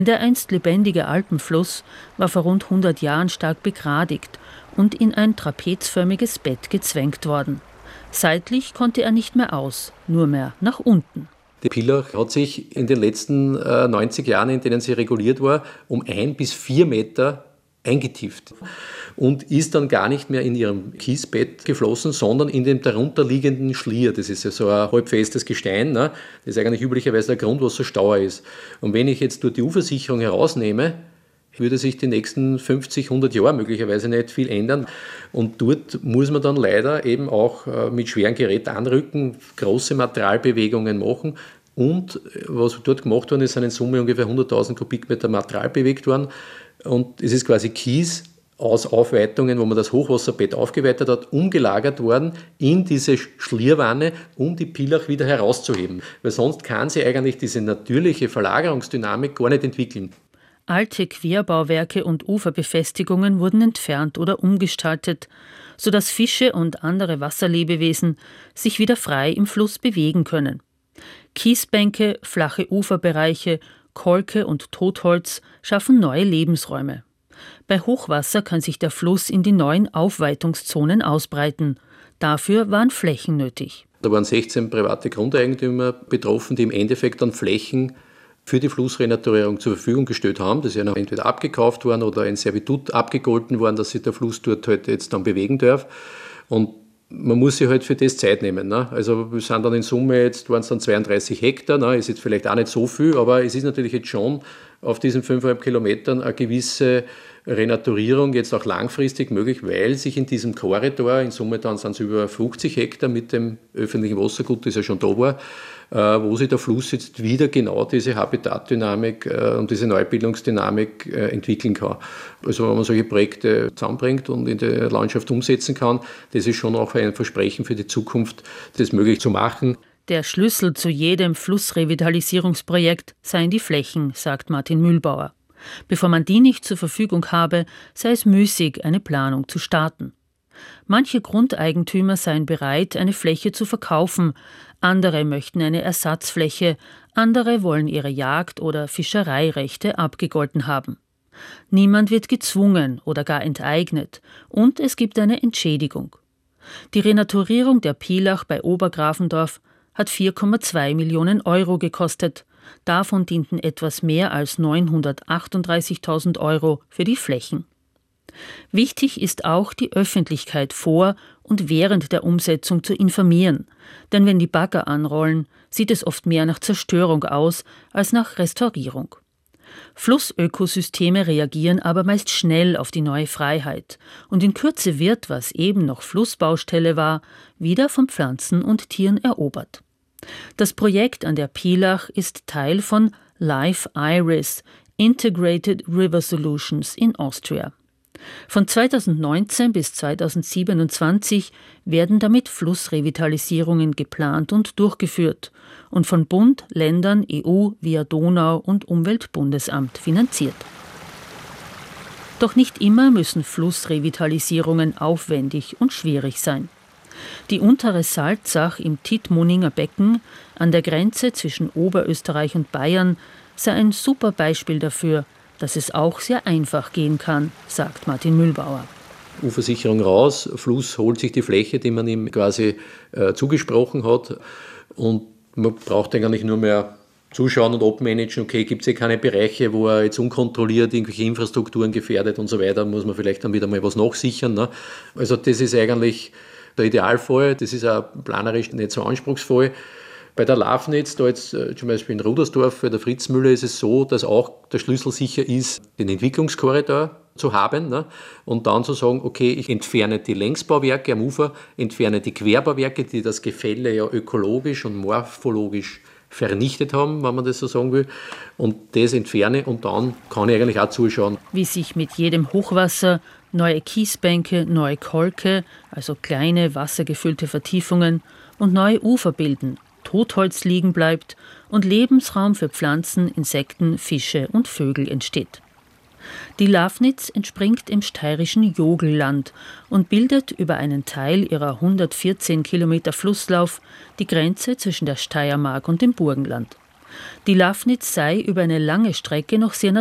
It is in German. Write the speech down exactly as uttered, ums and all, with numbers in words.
Der einst lebendige Alpenfluss war vor rund hundert Jahren stark begradigt und in ein trapezförmiges Bett gezwängt worden. Seitlich konnte er nicht mehr aus, nur mehr nach unten. Die Pielach hat sich in den letzten äh, neunzig Jahren, in denen sie reguliert war, um ein bis vier Meter eingetieft und ist dann gar nicht mehr in ihrem Kiesbett geflossen, sondern in dem darunterliegenden Schlier. Das ist ja so ein halbfestes Gestein, ne? Das ist eigentlich üblicherweise der Grundwasserstauer ist. Und wenn ich jetzt dort die Uversicherung herausnehme, würde sich die nächsten fünfzig, hundert Jahre möglicherweise nicht viel ändern. Und dort muss man dann leider eben auch mit schweren Geräten anrücken, große Materialbewegungen machen. Und was dort gemacht worden ist, sind in Summe ungefähr hunderttausend Kubikmeter Material bewegt worden. Und es ist quasi Kies aus Aufweitungen, wo man das Hochwasserbett aufgeweitet hat, umgelagert worden in diese Schlierwanne, um die Pielach wieder herauszuheben. Weil sonst kann sie eigentlich diese natürliche Verlagerungsdynamik gar nicht entwickeln. Alte Querbauwerke und Uferbefestigungen wurden entfernt oder umgestaltet, sodass Fische und andere Wasserlebewesen sich wieder frei im Fluss bewegen können. Kiesbänke, flache Uferbereiche, Kolke und Totholz schaffen neue Lebensräume. Bei Hochwasser kann sich der Fluss in die neuen Aufweitungszonen ausbreiten. Dafür waren Flächen nötig. Da waren sechzehn private Grundeigentümer betroffen, die im Endeffekt dann Flächen für die Flussrenaturierung zur Verfügung gestellt haben. Das ist ja noch entweder abgekauft worden oder ein Servitut abgegolten worden, dass sich der Fluss dort halt jetzt dann bewegen darf. Und man muss sich halt für das Zeit nehmen. Ne? Also wir sind dann in Summe, jetzt waren es dann zweiunddreißig Hektar, ne? Ist jetzt vielleicht auch nicht so viel, aber es ist natürlich jetzt schon auf diesen fünfeinhalb Kilometern eine gewisse Renaturierung jetzt auch langfristig möglich, weil sich in diesem Korridor, in Summe dann sind es über fünfzig Hektar mit dem öffentlichen Wassergut, das ja schon da war, äh, wo sich der Fluss jetzt wieder genau diese Habitatdynamik äh, und diese Neubildungsdynamik äh, entwickeln kann. Also wenn man solche Projekte zusammenbringt und in der Landschaft umsetzen kann, das ist schon auch ein Versprechen für die Zukunft, das möglich zu machen. Der Schlüssel zu jedem Flussrevitalisierungsprojekt seien die Flächen, sagt Martin Mühlbauer. Bevor man die nicht zur Verfügung habe, sei es müßig, eine Planung zu starten. Manche Grundeigentümer seien bereit, eine Fläche zu verkaufen, andere möchten eine Ersatzfläche, andere wollen ihre Jagd- oder Fischereirechte abgegolten haben. Niemand wird gezwungen oder gar enteignet und es gibt eine Entschädigung. Die Renaturierung der Pielach bei Obergrafendorf hat vier Komma zwei Millionen Euro gekostet. Davon dienten etwas mehr als neunhundertachtunddreißigtausend Euro für die Flächen. Wichtig ist auch, die Öffentlichkeit vor und während der Umsetzung zu informieren. Denn wenn die Bagger anrollen, sieht es oft mehr nach Zerstörung aus als nach Restaurierung. Flussökosysteme reagieren aber meist schnell auf die neue Freiheit. Und in Kürze wird, was eben noch Flussbaustelle war, wieder von Pflanzen und Tieren erobert. Das Projekt an der Pielach ist Teil von Life Iris, Integrated River Solutions in Austria. Von zweitausendneunzehn bis zweitausendsiebenundzwanzig werden damit Flussrevitalisierungen geplant und durchgeführt und von Bund, Ländern, E U, Via Donau und Umweltbundesamt finanziert. Doch nicht immer müssen Flussrevitalisierungen aufwendig und schwierig sein. Die untere Salzach im Tittmoninger Becken an der Grenze zwischen Oberösterreich und Bayern sei ein super Beispiel dafür, dass es auch sehr einfach gehen kann, sagt Martin Mühlbauer. Uversicherung raus, Fluss holt sich die Fläche, die man ihm quasi äh, zugesprochen hat, und man braucht eigentlich nur mehr zuschauen und abmanagen, okay, gibt es ja keine Bereiche, wo er jetzt unkontrolliert irgendwelche Infrastrukturen gefährdet und so weiter, muss man vielleicht dann wieder mal was nachsichern. Ne? Also das ist eigentlich der Idealfall, das ist auch planerisch nicht so anspruchsvoll. Bei der Lafnitz, da jetzt zum Beispiel in Rudersdorf, bei der Fritzmühle, ist es so, dass auch der Schlüssel sicher ist, den Entwicklungskorridor zu haben, ne? Und dann zu sagen, okay, ich entferne die Längsbauwerke am Ufer, entferne die Querbauwerke, die das Gefälle ja ökologisch und morphologisch vernichtet haben, wenn man das so sagen will, und das entferne, und dann kann ich eigentlich auch zuschauen. Wie sich mit jedem Hochwasser neue Kiesbänke, neue Kolke, also kleine wassergefüllte Vertiefungen, und neue Ufer bilden, Totholz liegen bleibt und Lebensraum für Pflanzen, Insekten, Fische und Vögel entsteht. Die Lafnitz entspringt im steirischen Jogelland und bildet über einen Teil ihrer hundertvierzehn Kilometer Flusslauf die Grenze zwischen der Steiermark und dem Burgenland. Die Lafnitz sei über eine lange Strecke noch sehr